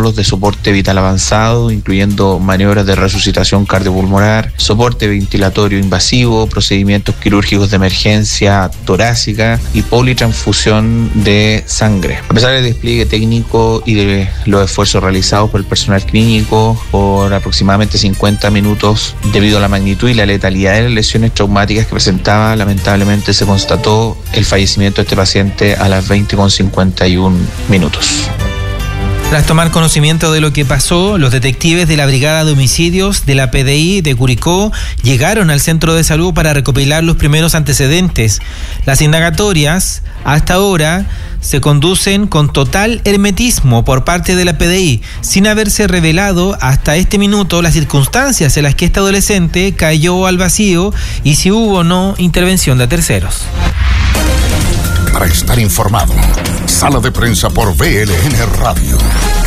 protocolos de soporte vital avanzado, incluyendo maniobras de resucitación cardiopulmonar, soporte ventilatorio invasivo, procedimientos quirúrgicos de emergencia torácica y politransfusión de sangre. A pesar del despliegue técnico y de los esfuerzos realizados por el personal clínico por aproximadamente 50 minutos, debido a la magnitud y la letalidad de las lesiones traumáticas que presentaba, lamentablemente se constató el fallecimiento de este paciente a las 20:51 minutos. Tras tomar conocimiento de lo que pasó, los detectives de la Brigada de Homicidios de la PDI de Curicó llegaron al centro de salud para recopilar los primeros antecedentes. Las indagatorias, hasta ahora, se conducen con total hermetismo por parte de la PDI, sin haberse revelado hasta este minuto las circunstancias en las que este adolescente cayó al vacío y si hubo o no intervención de terceros. Para estar informado, Sala de Prensa por VLN Radio.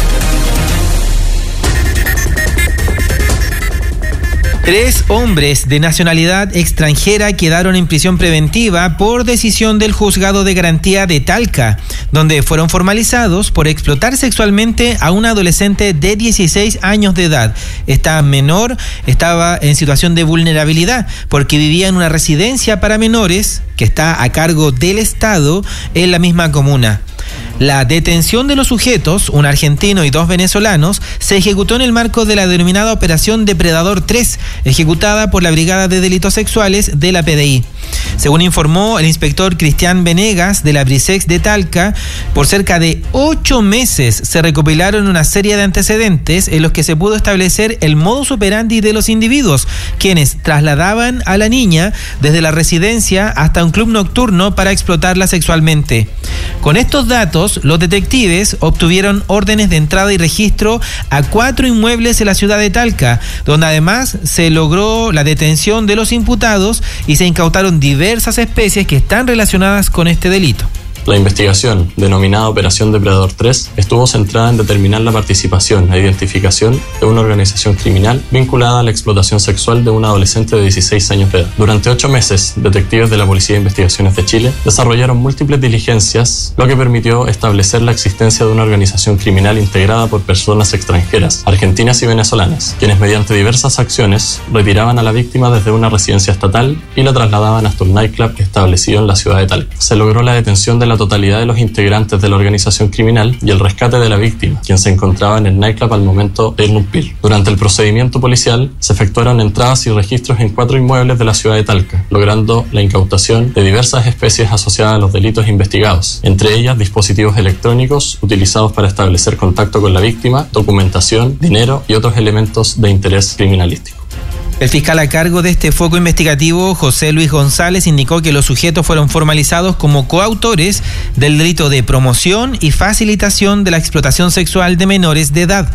Tres hombres de nacionalidad extranjera quedaron en prisión preventiva por decisión del Juzgado de Garantía de Talca, donde fueron formalizados por explotar sexualmente a una adolescente de 16 años de edad. Esta menor estaba en situación de vulnerabilidad porque vivía en una residencia para menores que está a cargo del Estado en la misma comuna. La detención de los sujetos, un argentino y 2 venezolanos, se ejecutó en el marco de la denominada Operación Depredador 3, ejecutada por la Brigada de Delitos Sexuales de la PDI. Según informó el inspector Cristian Venegas de la Brisex de Talca, por cerca de 8 meses se recopilaron una serie de antecedentes en los que se pudo establecer el modus operandi de los individuos, quienes trasladaban a la niña desde la residencia hasta un club nocturno para explotarla sexualmente. Con estos datos, los detectives obtuvieron órdenes de entrada y registro a 4 inmuebles en la ciudad de Talca, donde además se logró la detención de los imputados y se incautaron diversas especies que están relacionadas con este delito. La investigación, denominada Operación Depredador 3, estuvo centrada en determinar la participación e identificación de una organización criminal vinculada a la explotación sexual de una adolescente de 16 años de edad. Durante 8 meses, detectives de la Policía de Investigaciones de Chile desarrollaron múltiples diligencias, lo que permitió establecer la existencia de una organización criminal integrada por personas extranjeras, argentinas y venezolanas, quienes mediante diversas acciones retiraban a la víctima desde una residencia estatal y la trasladaban hasta un nightclub establecido en la ciudad de Talca. Se logró la detención de la totalidad de los integrantes de la organización criminal y el rescate de la víctima, quien se encontraba en el nightclub al momento de irrumpir. Durante el procedimiento policial se efectuaron entradas y registros en 4 inmuebles de la ciudad de Talca, logrando la incautación de diversas especies asociadas a los delitos investigados, entre ellas dispositivos electrónicos utilizados para establecer contacto con la víctima, documentación, dinero y otros elementos de interés criminalístico. El fiscal a cargo de este foco investigativo, José Luis González, indicó que los sujetos fueron formalizados como coautores del delito de promoción y facilitación de la explotación sexual de menores de edad.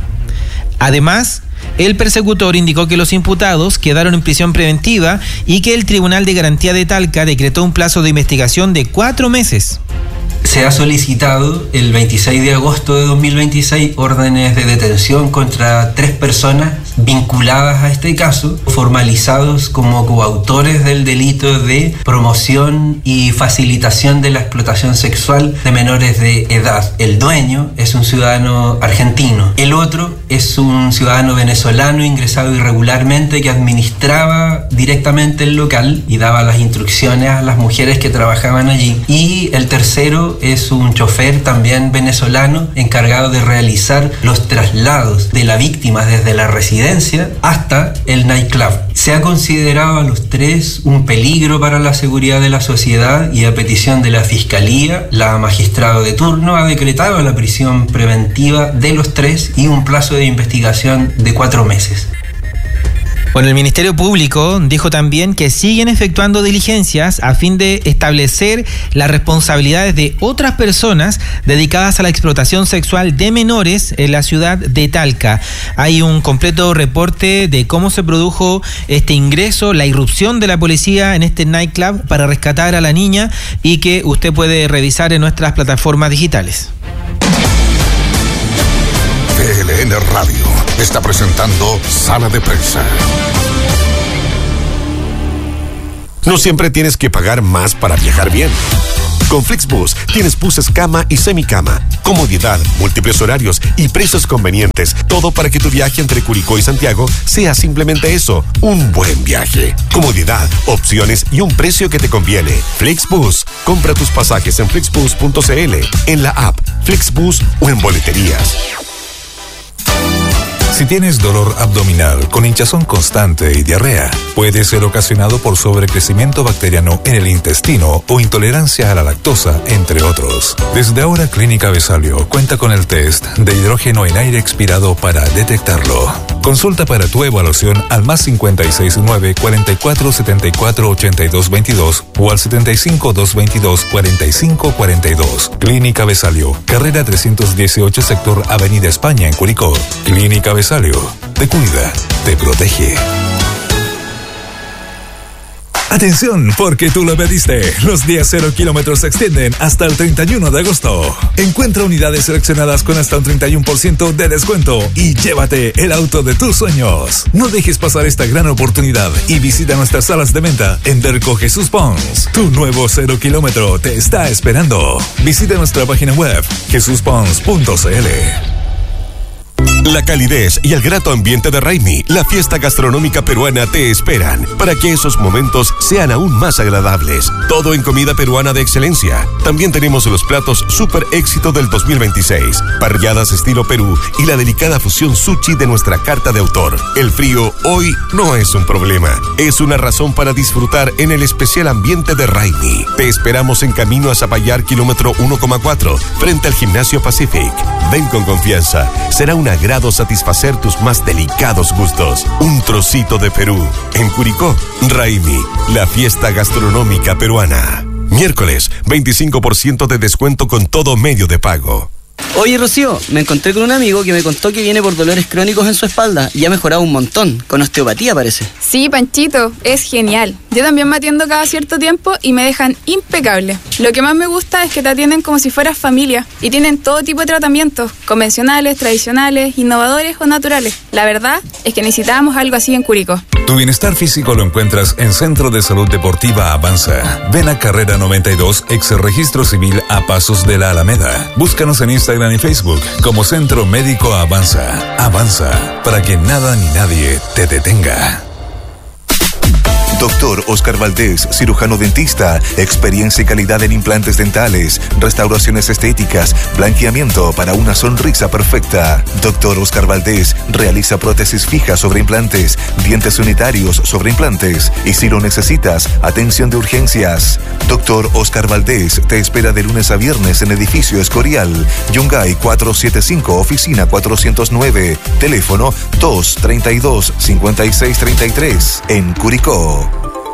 Además, el persecutor indicó que los imputados quedaron en prisión preventiva y que el Tribunal de Garantía de Talca decretó un plazo de investigación de 4 meses. Se ha solicitado el 26 de agosto de 2026 órdenes de detención contra 3 personas vinculadas a este caso, formalizados como coautores del delito de promoción y facilitación de la explotación sexual de menores de edad. El dueño es un ciudadano argentino, el otro es un ciudadano venezolano ingresado irregularmente que administraba directamente el local y daba las instrucciones a las mujeres que trabajaban allí, y el tercero es un chofer también venezolano encargado de realizar los traslados de la víctima desde la residencia hasta el nightclub. Se ha considerado a los 3 un peligro para la seguridad de la sociedad y a petición de la Fiscalía, la magistrada de turno ha decretado la prisión preventiva de los 3 y un plazo de investigación de 4 meses. Bueno, el Ministerio Público dijo también que siguen efectuando diligencias a fin de establecer las responsabilidades de otras personas dedicadas a la explotación sexual de menores en la ciudad de Talca. Hay un completo reporte de cómo se produjo este ingreso, la irrupción de la policía en este nightclub para rescatar a la niña y que usted puede revisar en nuestras plataformas digitales. VLN Radio está presentando Sala de Prensa. No siempre tienes que pagar más para viajar bien. Con Flixbus tienes buses cama y semicama, comodidad, múltiples horarios y precios convenientes. Todo para que tu viaje entre Curicó y Santiago sea simplemente eso, un buen viaje. Comodidad, opciones y un precio que te conviene. Flixbus. Compra tus pasajes en flixbus.cl, en la app Flixbus o en boleterías. Si tienes dolor abdominal con hinchazón constante y diarrea, puede ser ocasionado por sobrecrecimiento bacteriano en el intestino o intolerancia a la lactosa, entre otros. Desde ahora, Clínica Besalio cuenta con el test de hidrógeno en aire expirado para detectarlo. Consulta para tu evaluación al +56 9 44 74 82 22 o al 75 222 45 42. Clínica Besalio, carrera 318, sector Avenida España en Curicó. Clínica Besalio te cuida, te protege. Atención, porque tú lo pediste. Los días 0 kilómetros se extienden hasta el 31 de agosto. Encuentra unidades seleccionadas con hasta un 31% de descuento y llévate el auto de tus sueños. No dejes pasar esta gran oportunidad y visita nuestras salas de venta en Derco Jesús Pons. Tu nuevo 0 kilómetro te está esperando. Visita nuestra página web jesuspons.cl. La calidez y el grato ambiente de Raimi, la fiesta gastronómica peruana, te esperan para que esos momentos sean aún más agradables. Todo en comida peruana de excelencia. También tenemos los platos super éxito del 2026, parrilladas estilo Perú y la delicada fusión sushi de nuestra carta de autor. El frío hoy no es un problema, es una razón para disfrutar en el especial ambiente de Raimi. Te esperamos en camino a Zapallar, kilómetro 1,4, frente al Gimnasio Pacific. Ven con confianza, será un agrado satisfacer tus más delicados gustos. Un trocito de Perú. En Curicó, Raimi, la fiesta gastronómica peruana. Miércoles, 25% de descuento con todo medio de pago. Oye, Rocío, me encontré con un amigo que me contó que viene por dolores crónicos en su espalda y ha mejorado un montón, con osteopatía parece. Sí, Panchito, es genial. Yo también me atiendo cada cierto tiempo y me dejan impecable. Lo que más me gusta es que te atienden como si fueras familia y tienen todo tipo de tratamientos, convencionales, tradicionales, innovadores o naturales. La verdad es que necesitábamos algo así en Curicó. Tu bienestar físico lo encuentras en Centro de Salud Deportiva Avanza. Ven a Carrera 92, ex Registro Civil, a pasos de la Alameda. Búscanos en Instagram y Facebook como Centro Médico Avanza. Avanza, para que nada ni nadie te detenga. Dr. Oscar Valdés, cirujano dentista, experiencia y calidad en implantes dentales, restauraciones estéticas, blanqueamiento para una sonrisa perfecta. Dr. Oscar Valdés realiza prótesis fijas sobre implantes, dientes unitarios sobre implantes y si lo necesitas, atención de urgencias. Dr. Oscar Valdés te espera de lunes a viernes en edificio Escorial, Yungay 475, oficina 409, teléfono 232-5633, en Curicó.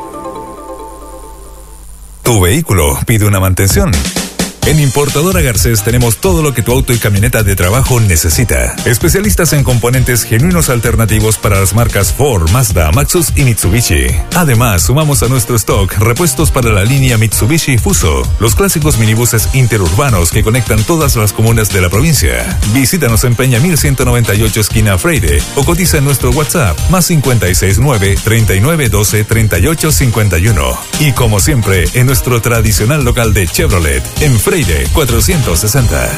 Tu vehículo pide una mantención. En Importadora Garcés tenemos todo lo que tu auto y camioneta de trabajo necesita. Especialistas en componentes genuinos alternativos para las marcas Ford, Mazda, Maxus y Mitsubishi. Además, sumamos a nuestro stock repuestos para la línea Mitsubishi Fuso, los clásicos minibuses interurbanos que conectan todas las comunas de la provincia. Visítanos en Peña 1198, esquina Freire, o cotiza en nuestro WhatsApp +56 9 39 12 38 51. Y como siempre, en nuestro tradicional local de Chevrolet, en Freire 460.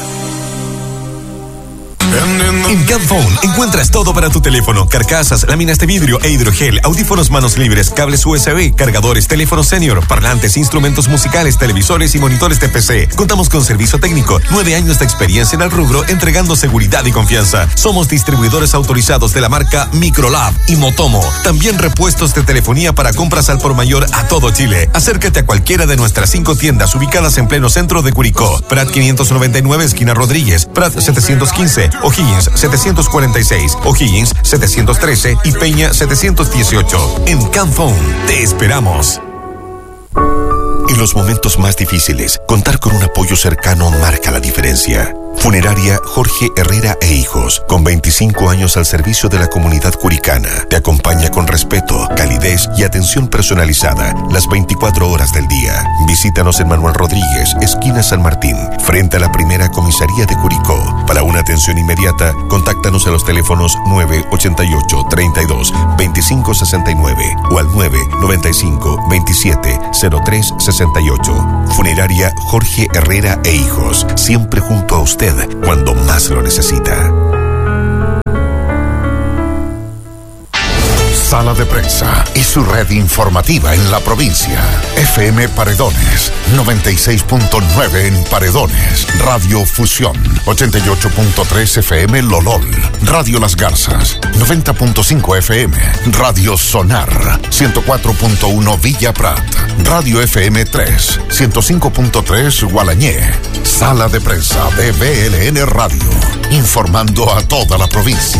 En Camphone encuentras todo para tu teléfono: carcasas, láminas de vidrio e hidrogel, audífonos manos libres, cables USB, cargadores, teléfono senior, parlantes, instrumentos musicales, televisores y monitores de PC. Contamos con servicio técnico, 9 años de experiencia en el rubro, entregando seguridad y confianza. Somos distribuidores autorizados de la marca Microlab y Motomo. También repuestos de telefonía para compras al por mayor a todo Chile. Acércate a cualquiera de nuestras 5 tiendas ubicadas en pleno centro de Curicó: Prat 599, esquina Rodríguez; Prat 715, O'Higgins 746, O'Higgins 713 y Peña 718. En Camphone te esperamos. En los momentos más difíciles, contar con un apoyo cercano marca la diferencia. Funeraria Jorge Herrera e Hijos, con 25 años al servicio de la comunidad curicana, te acompaña con respeto, calidez y atención personalizada las 24 horas del día. Visítanos en Manuel Rodríguez, esquina San Martín, frente a la primera comisaría de Curicó. Para una atención inmediata, contáctanos a los teléfonos 988 32 25 69 o al 995 27 03 68. Funeraria Jorge Herrera e Hijos, siempre junto a usted cuando más lo necesita. Sala de Prensa y su red informativa en la provincia. FM Paredones, 96.9 en Paredones. Radio Fusión, 88.3 FM Lolol. Radio Las Garzas, 90.5 FM. Radio Sonar, 104.1 Villa Prat. Radio FM 3, 105.3 Gualañé. Sala de Prensa de BLN Radio, informando a toda la provincia.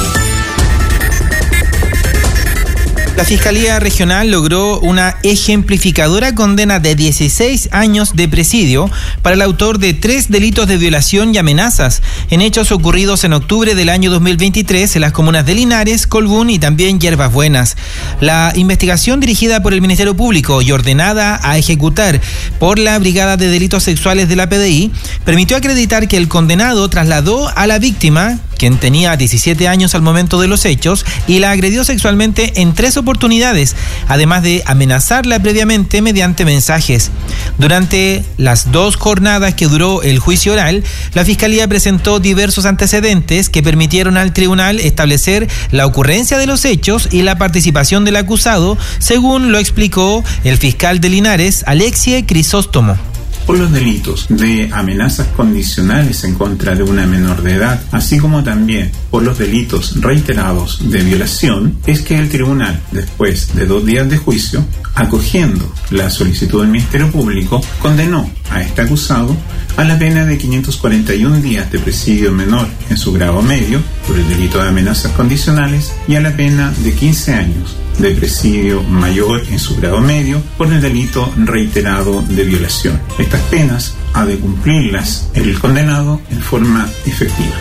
La Fiscalía Regional logró una ejemplificadora condena de 16 años de presidio para el autor de 3 delitos de violación y amenazas en hechos ocurridos en octubre del año 2023 en las comunas de Linares, Colbún y también Yerbas Buenas. La investigación dirigida por el Ministerio Público y ordenada a ejecutar por la Brigada de Delitos Sexuales de la PDI permitió acreditar que el condenado trasladó a la víctima, quien tenía 17 años al momento de los hechos, y la agredió sexualmente en 3 oportunidades, además de amenazarla previamente mediante mensajes. Durante las 2 jornadas que duró el juicio oral, la Fiscalía presentó diversos antecedentes que permitieron al tribunal establecer la ocurrencia de los hechos y la participación del acusado, según lo explicó el fiscal de Linares, Alexie Crisóstomo. Por los delitos de amenazas condicionales en contra de una menor de edad, así como también por los delitos reiterados de violación, es que el tribunal, después de 2 días de juicio, acogiendo la solicitud del Ministerio Público, condenó a este acusado a la pena de 541 días de presidio menor en su grado medio por el delito de amenazas condicionales y a la pena de 15 años de presidio mayor en su grado medio por el delito reiterado de violación. Estas penas ha de cumplirlas el condenado en forma efectiva.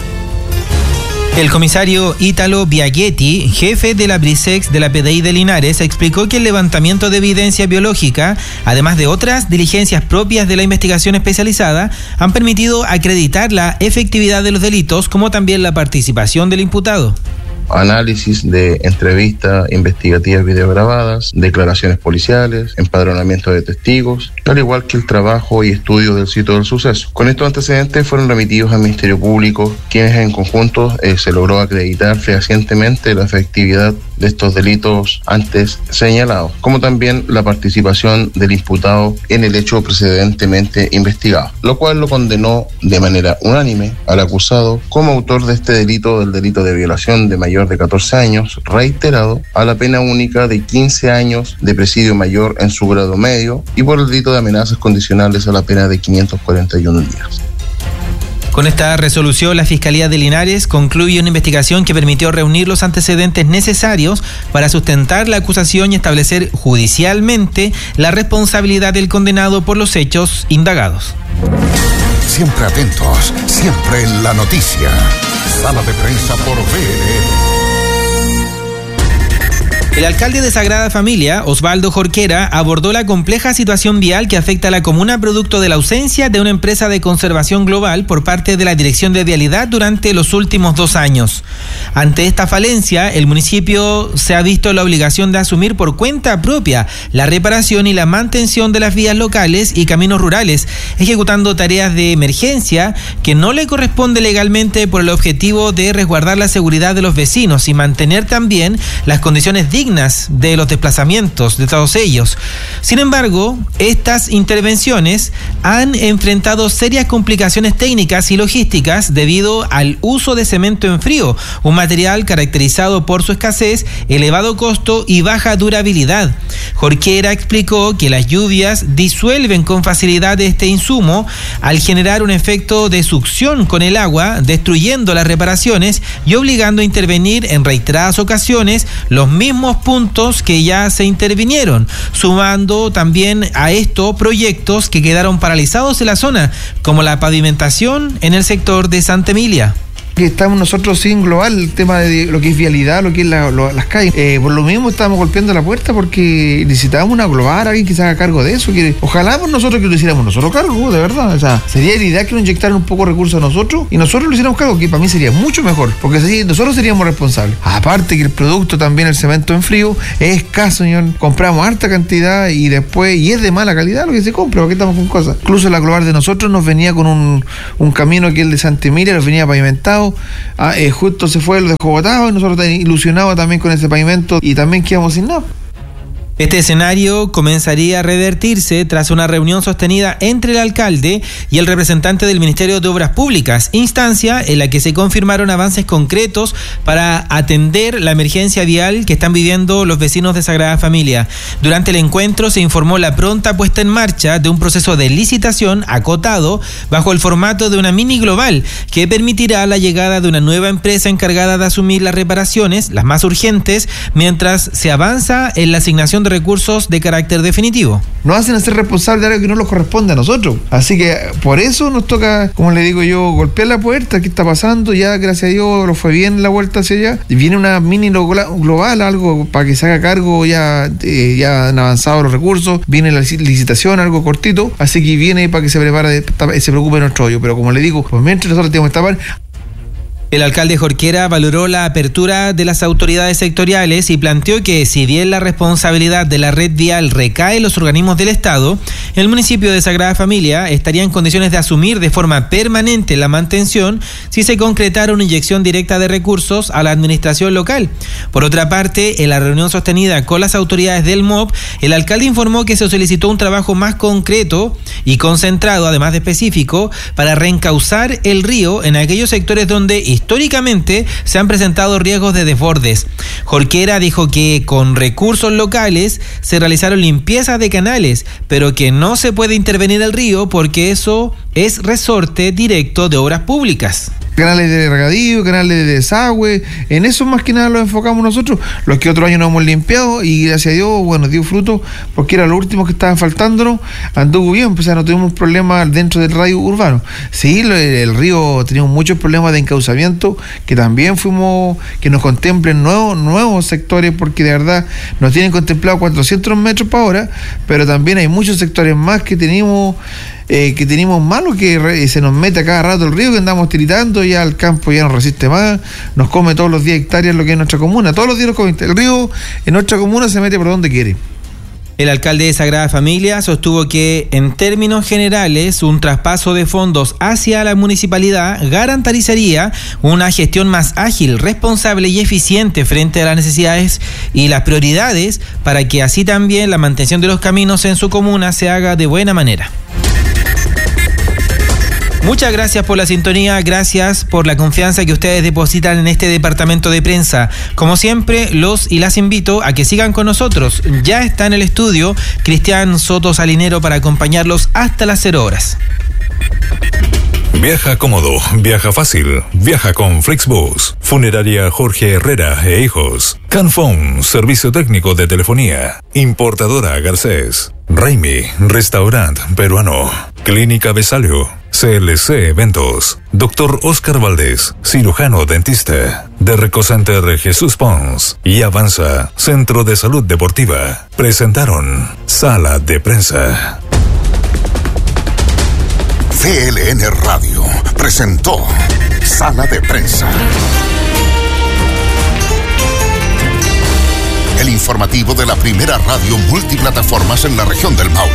El comisario Ítalo Biaghetti, jefe de la Brisex de la PDI de Linares, explicó que el levantamiento de evidencia biológica, además de otras diligencias propias de la investigación especializada, han permitido acreditar la efectividad de los delitos, como también la participación del imputado. Análisis de entrevistas investigativas videograbadas, declaraciones policiales, empadronamiento de testigos, al igual que el trabajo y estudio del sitio del suceso. Con estos antecedentes fueron remitidos al Ministerio Público, quienes en conjunto se logró acreditar fehacientemente la efectividad de estos delitos antes señalados, como también la participación del imputado en el hecho precedentemente investigado, lo cual lo condenó de manera unánime al acusado como autor de este delito, del delito de violación de mayor de 14 años, reiterado, a la pena única de 15 años de presidio mayor en su grado medio y por el delito de amenazas condicionales a la pena de 541 días. Con esta resolución, la Fiscalía de Linares concluye una investigación que permitió reunir los antecedentes necesarios para sustentar la acusación y establecer judicialmente la responsabilidad del condenado por los hechos indagados. Siempre atentos, siempre en la noticia. Sala de Prensa por BLN. El alcalde de Sagrada Familia, Osvaldo Jorquera, abordó la compleja situación vial que afecta a la comuna producto de la ausencia de una empresa de conservación global por parte de la Dirección de Vialidad durante los últimos 2 años. Ante esta falencia, el municipio se ha visto la obligación de asumir por cuenta propia la reparación y la mantención de las vías locales y caminos rurales, ejecutando tareas de emergencia que no le corresponde legalmente por el objetivo de resguardar la seguridad de los vecinos y mantener también las condiciones dignas de los desplazamientos de todos ellos. Sin embargo, estas intervenciones han enfrentado serias complicaciones técnicas y logísticas debido al uso de cemento en frío, un material caracterizado por su escasez, elevado costo y baja durabilidad. Jorquera explicó que las lluvias disuelven con facilidad este insumo al generar un efecto de succión con el agua, destruyendo las reparaciones y obligando a intervenir en reiteradas ocasiones los mismos puntos que ya se intervinieron, sumando también a esto proyectos que quedaron paralizados en la zona, como la pavimentación en el sector de Santa Emilia. que estamos nosotros sin global el tema de lo que es vialidad, lo que es las calles. Por lo mismo estamos golpeando la puerta porque necesitábamos una global, alguien que se haga cargo de eso. Ojalá nosotros que lo hiciéramos nosotros cargo, de verdad. O sea, sería la idea que nos inyectaran un poco de recursos a nosotros y nosotros lo hiciéramos cargo, que para mí sería mucho mejor, porque así nosotros seríamos responsables. Aparte que el producto también, el cemento en frío, es escaso, señor. Compramos harta cantidad y después, y es de mala calidad lo que se compra, porque estamos con cosas. Incluso la global de nosotros nos venía con un camino que es el de Santa Emilia, nos venía pavimentado, justo se fue, lo dejó botado y nosotros ilusionados también con ese pavimento y también quedamos sin nada. Este escenario comenzaría a revertirse tras una reunión sostenida entre el alcalde y el representante del Ministerio de Obras Públicas, instancia en la que se confirmaron avances concretos para atender la emergencia vial que están viviendo los vecinos de Sagrada Familia. Durante el encuentro se informó la pronta puesta en marcha de un proceso de licitación acotado bajo el formato de una mini global que permitirá la llegada de una nueva empresa encargada de asumir las reparaciones, las más urgentes, mientras se avanza en la asignación de recursos de carácter definitivo. Nos hacen hacer responsables de algo que no nos corresponde a nosotros. Así que por eso nos toca, como le digo yo, golpear la puerta. ¿Qué está pasando? Ya, gracias a Dios, lo fue bien la vuelta hacia allá. Y viene una mini global, algo para que se haga cargo, ya han avanzado los recursos. Viene la licitación, algo cortito. Así que viene para que se prepare, se preocupe de nuestro hoyo. Pero como le digo, pues mientras nosotros tenemos que tapar. El alcalde Jorquera valoró la apertura de las autoridades sectoriales y planteó que si bien la responsabilidad de la red vial recae en los organismos del Estado, el municipio de Sagrada Familia estaría en condiciones de asumir de forma permanente la mantención si se concretara una inyección directa de recursos a la administración local. Por otra parte, en la reunión sostenida con las autoridades del MOP, el alcalde informó que se solicitó un trabajo más concreto y concentrado, además de específico, para reencauzar el río en aquellos sectores donde históricamente se han presentado riesgos de desbordes. Jorquera dijo que con recursos locales se realizaron limpiezas de canales, pero que no se puede intervenir el río porque eso es resorte directo de obras públicas. Canales de regadío, canales de desagüe, en eso más que nada lo enfocamos nosotros, los que otros años no hemos limpiado y gracias a Dios, bueno, dio fruto porque era lo último que estaban faltándonos, anduvo bien, pues, o sea, no tuvimos problemas dentro del radio urbano. Sí, el río teníamos muchos problemas de encauzamiento, que también que nos contemplen nuevos sectores, porque de verdad nos tienen contemplado 400 metros por hora, pero también hay muchos sectores más que tenemos malos, que se nos mete a cada rato el río, que andamos tiritando, ya el campo ya no resiste más, nos come todos los días hectáreas lo que es nuestra comuna, todos los días el río en nuestra comuna se mete por donde quiere. El alcalde de Sagrada Familia sostuvo que, en términos generales, un traspaso de fondos hacia la municipalidad garantizaría una gestión más ágil, responsable y eficiente frente a las necesidades y las prioridades, para que así también la mantención de los caminos en su comuna se haga de buena manera. Muchas gracias por la sintonía, gracias por la confianza que ustedes depositan en este departamento de prensa. Como siempre, los y las invito a que sigan con nosotros. Ya está en el estudio Cristian Soto Salinero para acompañarlos hasta las 0 horas. Viaja cómodo, viaja fácil, viaja con Flixbus. Funeraria Jorge Herrera e Hijos. Canfón, servicio técnico de telefonía. Importadora Garcés. Raimi, restaurante peruano. Clínica Besalio. CLC Eventos. Dr. Oscar Valdés, cirujano dentista. De Recocenter Jesús Pons y Avanza, Centro de Salud Deportiva. Presentaron Sala de Prensa. CLN Radio presentó Sala de Prensa. El informativo de la primera radio multiplataformas en la región del Maule.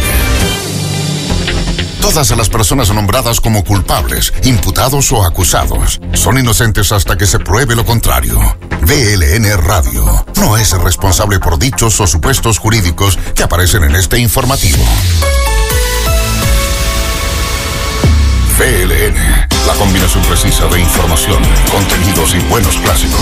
Todas las personas nombradas como culpables, imputados o acusados son inocentes hasta que se pruebe lo contrario. VLN Radio no es responsable por dichos o supuestos jurídicos que aparecen en este informativo. VLN, la combinación precisa de información, contenidos y buenos clásicos.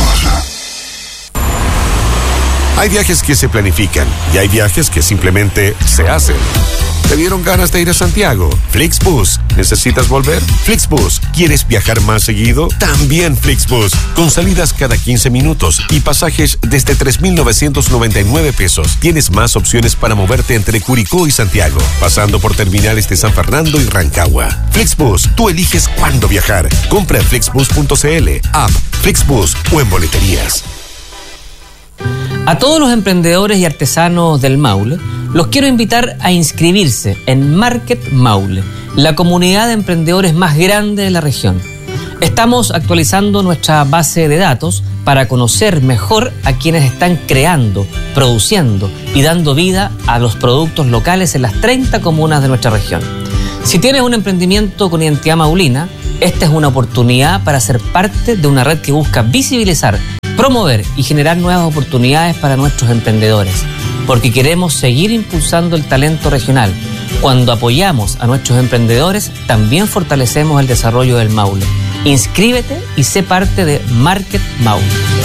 Hay viajes que se planifican y hay viajes que simplemente se hacen. ¿Te dieron ganas de ir a Santiago? Flixbus. ¿Necesitas volver? Flixbus. ¿Quieres viajar más seguido? También Flixbus. Con salidas cada 15 minutos y pasajes desde 3,999 pesos. Tienes más opciones para moverte entre Curicó y Santiago, pasando por terminales de San Fernando y Rancagua. Flixbus. Tú eliges cuándo viajar. Compra en flixbus.cl, app, Flixbus o en boleterías. A todos los emprendedores y artesanos del Maule, los quiero invitar a inscribirse en Market Maule, la comunidad de emprendedores más grande de la región. Estamos actualizando nuestra base de datos para conocer mejor a quienes están creando, produciendo y dando vida a los productos locales en las 30 comunas de nuestra región. Si tienes un emprendimiento con identidad maulina, esta es una oportunidad para ser parte de una red que busca visibilizar, promover y generar nuevas oportunidades para nuestros emprendedores, porque queremos seguir impulsando el talento regional. Cuando apoyamos a nuestros emprendedores, también fortalecemos el desarrollo del Maule. Inscríbete y sé parte de Market Maule.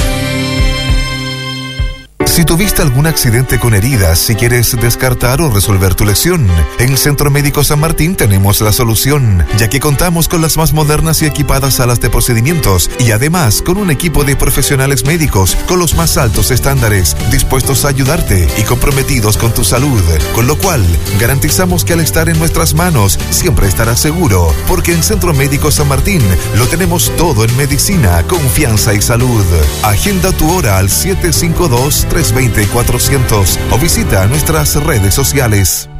Si tuviste algún accidente con heridas y quieres descartar o resolver tu lesión, en el Centro Médico San Martín tenemos la solución, ya que contamos con las más modernas y equipadas salas de procedimientos y además con un equipo de profesionales médicos con los más altos estándares, dispuestos a ayudarte y comprometidos con tu salud, con lo cual garantizamos que al estar en nuestras manos siempre estarás seguro, porque en Centro Médico San Martín lo tenemos todo en medicina, confianza y salud. Agenda tu hora al 752-320-400 o visita nuestras redes sociales.